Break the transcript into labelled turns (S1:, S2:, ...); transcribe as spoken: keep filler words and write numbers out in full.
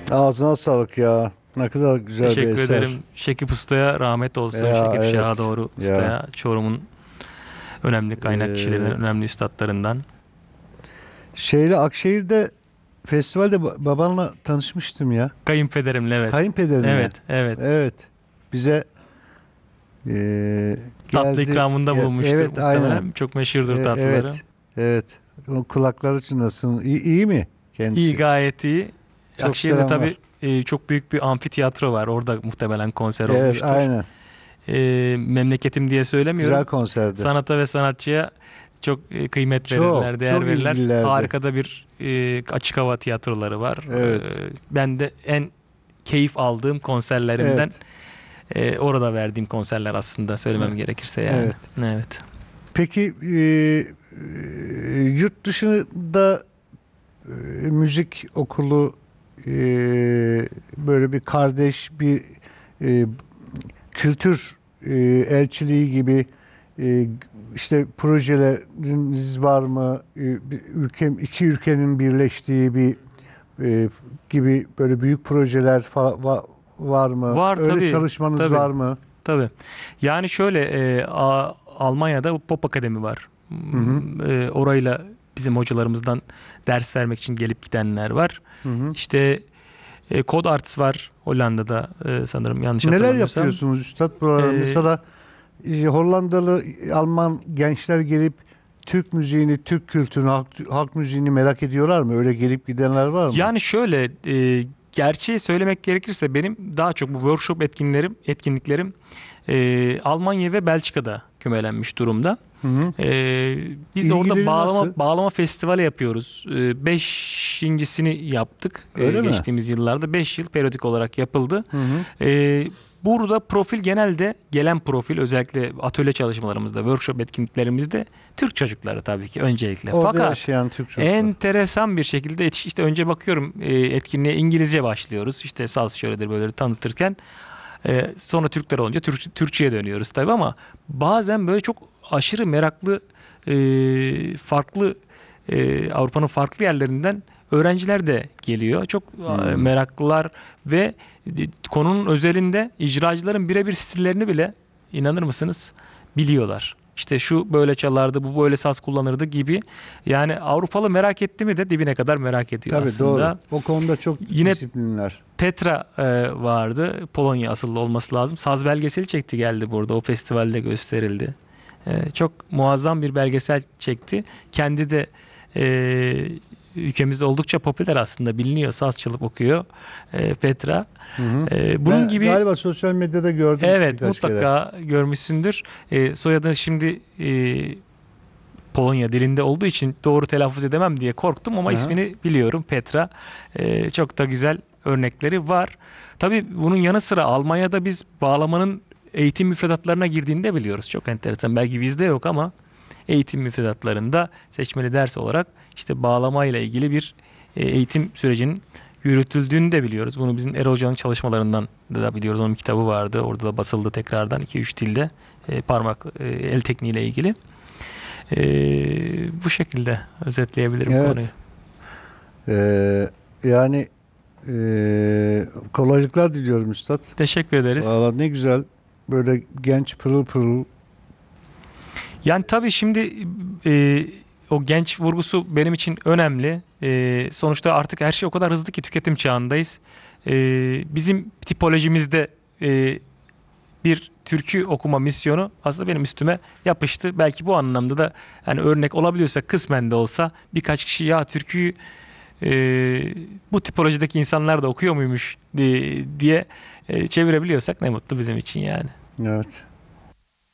S1: Ağzına sağlık ya. Ne kadar güzel bir
S2: Teşekkür
S1: eser.
S2: ederim. Şekip Usta'ya rahmet olsun.
S1: Ya
S2: Şekip
S1: evet.
S2: Şahadoğru
S1: Ya.
S2: Usta'ya, Çorum'un önemli kaynak kişilerinden,
S1: Ee,
S2: önemli üstadlarından.
S1: şeyle Akşehir'de festivalde ba- babanla tanışmıştım ya.
S2: Kayınpederimle, evet.
S1: Kayınpederinle.
S2: Evet, evet.
S1: Evet. Bize eee
S2: Tatlı
S1: geldi.
S2: ikramında
S1: Ge-
S2: bulunmuştur
S1: evet, aynen.
S2: muhtemelen. Çok meşhurdur
S1: E,
S2: tatlıları.
S1: evet. Evet. O kulakları çınlasın. İyi, iyi mi
S2: İyi,
S1: kendisi?
S2: gayet iyi.
S1: Çok
S2: Akşehir'de
S1: selam
S2: tabii
S1: var.
S2: e, çok büyük bir amfiteyatro var. Orada muhtemelen konser
S1: Evet,
S2: olmuştur.
S1: aynen.
S2: E, memleketim diye
S1: Güzel
S2: söylemiyorum.
S1: konserdi.
S2: Sanata ve sanatçıya çok e, kıymet verirler,
S1: Çok,
S2: değer
S1: çok
S2: verirler.
S1: ilgililerdi.
S2: Harika da bir e, açık hava tiyatroları var.
S1: Evet.
S2: E, ben de en keyif aldığım konserlerimden
S1: Evet.
S2: e, orada verdiğim konserler aslında, söylemem
S1: Evet.
S2: gerekirse yani.
S1: Evet.
S2: Evet.
S1: Peki eee, eee, yurt dışında eee, müzik okulu, eee, böyle bir kardeş bir eee, kültür eee, elçiliği gibi eee, işte projeleriniz var mı? Eee, bir ülkem iki ülkenin birleştiği bir eee, gibi böyle büyük projeler fa- va- var mı?
S2: Var
S1: Öyle
S2: tabii.
S1: çalışmanız
S2: Tabii.
S1: var mı?
S2: Tabii. Yani şöyle e, A- Almanya'da Pop Akademi var.
S1: Hı hı.
S2: M- E, orayla bizim hocalarımızdan ders vermek için gelip gidenler var.
S1: Hı hı.
S2: İşte e, Code Arts var Hollanda'da, e, sanırım yanlış
S1: Neler
S2: hatırlamıyorsam.
S1: yapıyorsunuz üstad buralarda?
S2: Ee,
S1: Mesela e, Hollandalı, Alman gençler gelip Türk müziğini, Türk kültürünü, halk, halk müziğini merak ediyorlar mı? Öyle gelip gidenler var mı?
S2: Yani şöyle, e, gerçeği söylemek gerekirse benim daha çok bu workshop etkinlerim, etkinliklerim e, Almanya ve Belçika'da kümelenmiş durumda.
S1: Hı hı.
S2: E, biz orada
S1: İlgileri
S2: bağlama
S1: nasıl?
S2: bağlama festivali yapıyoruz. E, beşincisini yaptık e,
S1: Öyle mi?
S2: geçtiğimiz yıllarda. Beş yıl periyodik olarak yapıldı.
S1: Hı hı.
S2: E, burada profil, genelde gelen profil, özellikle atölye çalışmalarımızda, workshop etkinliklerimizde Türk çocukları tabii ki öncelikle.
S1: Orada
S2: Fakat
S1: yaşayan Türk çocuklar.
S2: enteresan bir şekilde yetiş- işte önce bakıyorum, e, etkinliğe İngilizce başlıyoruz. İşte saz şöyledir böyle tanıtırken. E, sonra Türkler olunca Türk, Türkçe'ye dönüyoruz tabii, ama bazen böyle çok aşırı meraklı, e, farklı, e, Avrupa'nın farklı yerlerinden öğrenciler de geliyor. Çok e,
S1: Hmm.
S2: meraklılar ve e, konunun özelinde icracıların birebir stillerini bile, inanır mısınız, biliyorlar. İşte şu böyle çalardı, bu böyle saz kullanırdı gibi. Yani Avrupalı merak etti mi de dibine kadar merak ediyor
S1: Tabii
S2: aslında.
S1: doğru. O konuda çok
S2: Yine
S1: disiplinler.
S2: Petra e, vardı. Polonya asıllı olması lazım. Saz belgeseli çekti, geldi burada. O festivalde gösterildi. E, çok muazzam bir belgesel çekti. Kendi de e, ülkemizde oldukça popüler aslında, biliniyor. Saz çalıp okuyor e, Petra.
S1: Hı hı.
S2: E, bunun
S1: Ben
S2: gibi,
S1: galiba sosyal medyada gördüm
S2: evet,
S1: birkaç kere.
S2: mutlaka görmüşsündür. E, soyadı şimdi e, Polonya dilinde olduğu için doğru telaffuz edemem diye korktum, ama
S1: Aha.
S2: ismini biliyorum, Petra. Ee, çok da güzel örnekleri var. Tabii bunun yanı sıra Almanya'da biz bağlamanın eğitim müfredatlarına girdiğini de biliyoruz. Çok enteresan. Belki bizde yok ama eğitim müfredatlarında seçmeli ders olarak işte bağlama ile ilgili bir e, eğitim sürecinin yürütüldüğünü de biliyoruz. Bunu bizim Erol Hoca'nın çalışmalarından da biliyoruz. Onun kitabı vardı. Orada da basıldı tekrardan iki üç dilde, e, parmak e, el tekniğiyle ilgili. Ee, bu şekilde özetleyebilirim
S1: Evet.
S2: konuyu.
S1: Ee, yani ee, kolaylıklar diliyorum üstad.
S2: Teşekkür ederiz.
S1: Valla ne güzel. Böyle genç pırıl pırıl.
S2: Yani tabii şimdi e, o genç vurgusu benim için önemli. E, sonuçta artık her şey o kadar hızlı ki, tüketim çağındayız. E, bizim tipolojimizde e, bir türkü okuma misyonu aslında benim üstüme yapıştı. Belki bu anlamda da hani örnek olabiliyorsa, kısmen de olsa birkaç kişi ya türküyü e, bu tipolojideki insanlar da okuyor muymuş diye, diye e, çevirebiliyorsak ne mutlu bizim için yani.
S1: Evet.